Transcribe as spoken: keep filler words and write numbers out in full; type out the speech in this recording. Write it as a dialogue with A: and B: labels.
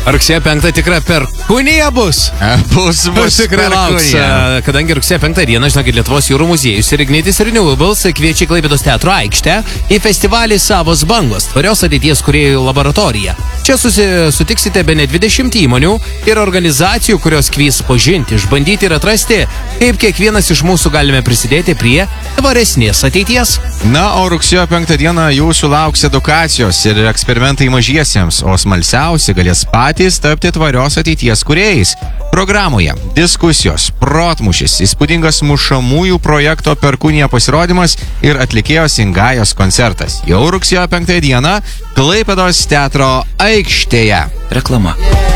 A: Rugsėjo penktą tikra perkūnija bus.
B: Bus, bus
A: tikrai lauks. Kadangi rugsėjo penktą dieną, žinokit, Lietuvos jūrų muziejus ir Ignitis Renewables kviečia Klaipėdos teatro aikštę į festivalį Savos bangos, tvarios ateities kūrėjų laboratorija. Čia susi, sutiksite be ne dvidešimt įmonių ir organizacijų, kurios kvies pažinti, išbandyti ir atrasti, kaip kiekvienas iš mūsų galime prisidėti prie tvaresnės ateities.
B: Na, o rugsėjo penktą dieną jūsų lauks edukacijos ir eksperimentai mažiesiems, o smalsiausi galės patys tapti tvarios ateities kūrėjais. Programoje diskusijos, protmušis, įspūdingas mušamųjų projekto Perkūnija pasirodymas ir atlikėjos Ingajos koncertas. Jau rugsėjo penktą dieną Klaipėdos teatro aikštėje.
A: Reklama.